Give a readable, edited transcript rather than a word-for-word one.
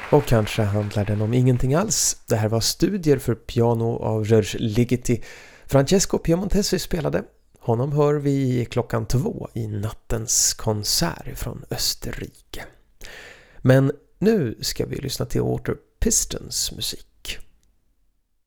Och kanske handlar den om ingenting alls. Det här var studier för piano av Georges Ligeti. Francesco Piemontesi spelade. Honom hör vi 2:00 i nattens konsert från Österrike. Men nu ska vi lyssna till Water Pistons musik.